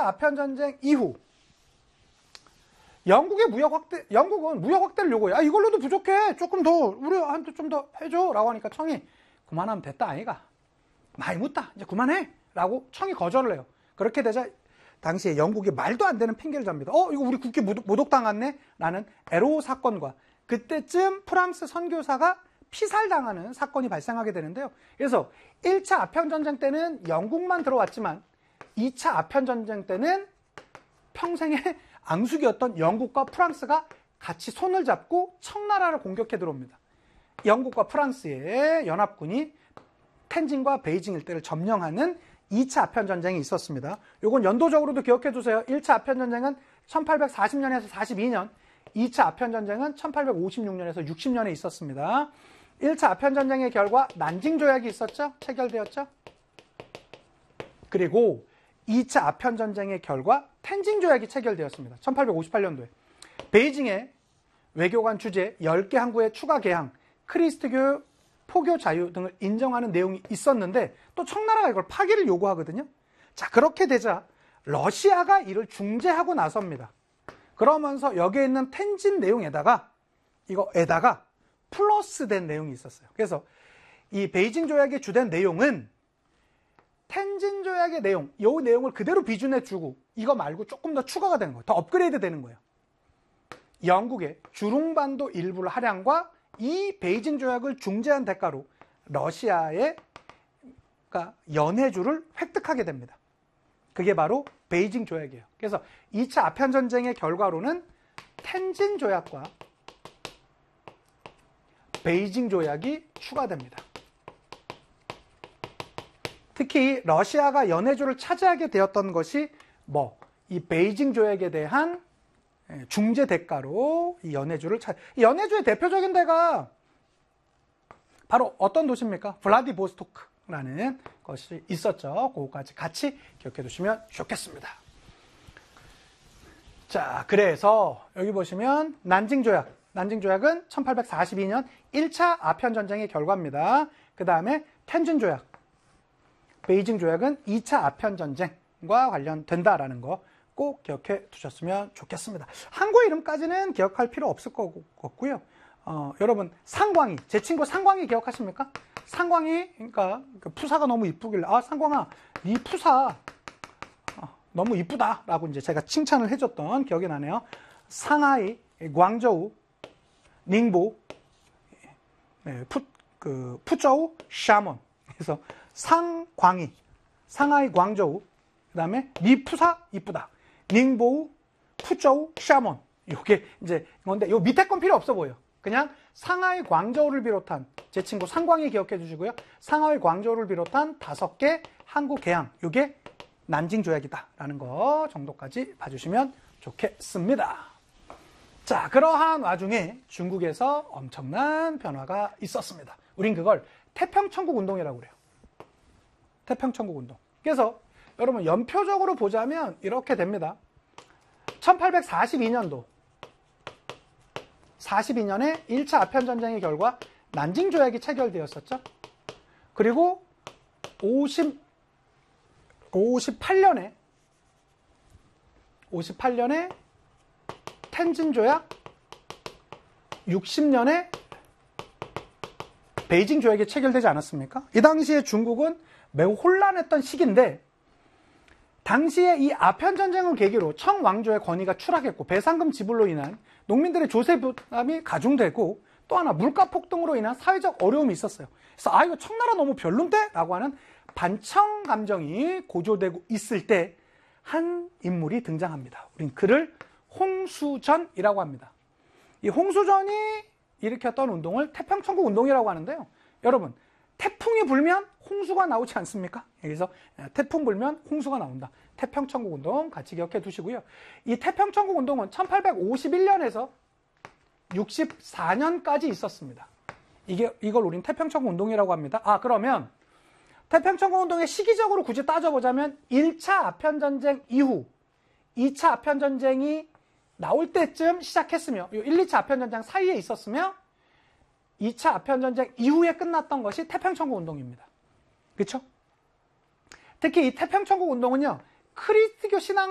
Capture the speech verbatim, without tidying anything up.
차 아편전쟁 이후 영국의 무역 확대, 영국은 무역 확대를 요구해요. 아, 이걸로도 부족해. 조금 더, 우리한테 좀 더 해줘. 라고 하니까 청이 그만하면 됐다, 아이가. 많이 묻다. 이제 그만해. 라고 청이 거절을 해요. 그렇게 되자 당시에 영국이 말도 안 되는 핑계를 잡니다. 어, 이거 우리 국기 모독당했네? 라는 에로 사건과 그때쯤 프랑스 선교사가 피살당하는 사건이 발생하게 되는데요. 그래서 일 차 아편전쟁 때는 영국만 들어왔지만 이 차 아편전쟁 때는 평생의 앙숙이었던 영국과 프랑스가 같이 손을 잡고 청나라를 공격해 들어옵니다. 영국과 프랑스의 연합군이 텐진과 베이징 일대를 점령하는 이 차 아편전쟁이 있었습니다. 이건 연도적으로도 기억해 두세요. 일 차 아편전쟁은 천팔백사십 년에서 사십이 년, 이 차 아편전쟁은 천팔백오십육 년에서 육십 년에 있었습니다. 일 차 아편전쟁의 결과 난징조약이 있었죠? 체결되었죠? 그리고 이 차 아편전쟁의 결과 텐진조약이 체결되었습니다. 천팔백오십팔 년도에. 베이징의 외교관 주재 열 개 항구의 추가 개항, 크리스트교 포교 자유 등을 인정하는 내용이 있었는데 또 청나라가 이걸 파기를 요구하거든요. 자, 그렇게 되자 러시아가 이를 중재하고 나섭니다. 그러면서 여기에 있는 텐진 내용에다가 이거에다가 플러스된 내용이 있었어요. 그래서 이 베이징 조약의 주된 내용은 텐진 조약의 내용, 이 내용을 그대로 비준해 주고 이거 말고 조금 더 추가가 되는 거예요. 더 업그레이드 되는 거예요. 영국의 주룽반도 일부를 할양과 이 베이징 조약을 중재한 대가로 러시아의 연해주를 획득하게 됩니다. 그게 바로 베이징 조약이에요. 그래서 이 차 아편전쟁의 결과로는 텐진 조약과 베이징 조약이 추가됩니다. 특히 러시아가 연해주를 차지하게 되었던 것이 뭐 이 베이징 조약에 대한 중재 대가로 이 연해주를 차 연해주의 대표적인 데가 바로 어떤 도시입니까? 블라디보스토크라는 것이 있었죠. 그거까지 같이 기억해 두시면 좋겠습니다. 자, 그래서 여기 보시면 난징조약. 난징조약은 천팔백사십이 년 일 차 아편전쟁의 결과입니다. 그 다음에 텐진조약. 베이징 조약은 이 차 아편전쟁과 관련된다라는 거 꼭 기억해 두셨으면 좋겠습니다. 항구 이름까지는 기억할 필요 없을 것 같고요. 어, 여러분 상광이, 제 친구 상광이 기억하십니까? 상광이, 그러니까 푸사가 너무 이쁘길래 아 상광아, 네 푸사 어, 너무 이쁘다라고 이제 제가 칭찬을 해줬던 기억이 나네요. 상하이, 광저우, 닝보, 네, 푸, 그 푸저우, 샤먼. 그래서 상광이, 상하이, 광저우, 그 다음에 니 푸사 이쁘다. 닝보우, 푸저우, 샤먼. 요게 이제 건데 요 밑에 건 필요 없어 보여. 그냥 상하이, 광저우를 비롯한 제 친구 상광이 기억해 주시고요. 상하이, 광저우를 비롯한 다섯 개 항구 개항. 요게 난징 조약이다라는 거 정도까지 봐주시면 좋겠습니다. 자, 그러한 와중에 중국에서 엄청난 변화가 있었습니다. 우린 그걸 태평천국 운동이라고 그래요. 태평천국 운동. 그래서 여러분 연표적으로 보자면 이렇게 됩니다. 천팔백사십이 년도 사십이 년에 일 차 아편전쟁의 결과 난징조약이 체결되었었죠. 그리고 오십, 오십팔 년에 오십팔 년에 텐진조약, 육십 년에 베이징 조약이 체결되지 않았습니까? 이 당시에 중국은 매우 혼란했던 시기인데 당시에 이 아편전쟁을 계기로 청왕조의 권위가 추락했고 배상금 지불로 인한 농민들의 조세 부담이 가중되고 또 하나 물가 폭등으로 인한 사회적 어려움이 있었어요. 그래서 아 이거 청나라 너무 별론데? 라고 하는 반청 감정이 고조되고 있을 때 한 인물이 등장합니다. 우린 그를 홍수전이라고 합니다. 이 홍수전이 일으켰던 운동을 태평천국 운동이라고 하는데요. 여러분 태풍이 불면 홍수가 나오지 않습니까? 그래서 태풍 불면 홍수가 나온다. 태평천국 운동 같이 기억해 두시고요. 이 태평천국 운동은 천팔백오십일 년에서 육십사 년까지 있었습니다. 이게, 이걸 우린 태평천국 운동이라고 합니다. 아, 그러면 태평천국 운동의 시기적으로 굳이 따져보자면 일 차 아편전쟁 이후 이 차 아편전쟁이 나올 때쯤 시작했으며 일, 이 차 아편전쟁 사이에 있었으며 이 차 아편전쟁 이후에 끝났던 것이 태평천국 운동입니다. 그렇죠? 특히 이 태평천국 운동은요. 크리스트교 신앙